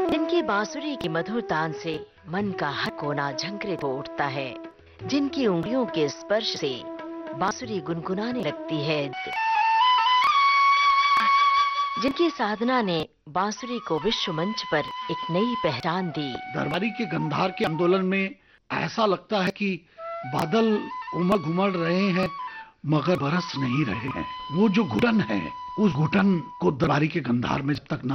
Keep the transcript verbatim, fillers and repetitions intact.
जिनकी बांसुरी की मधुर तान से मन का हर कोना झंकरे को उठता है, जिनकी उंगलियों के स्पर्श से बांसुरी गुनगुनाने लगती है, जिनकी साधना ने बांसुरी को विश्व मंच पर एक नई पहचान दी। दरबारी के गंधार के आंदोलन में ऐसा लगता है कि बादल उमड़ घुमड़ रहे हैं मगर बरस नहीं रहे हैं। वो जो घुटन है, उस घुटन को दरबारी के गंधार में जब तक न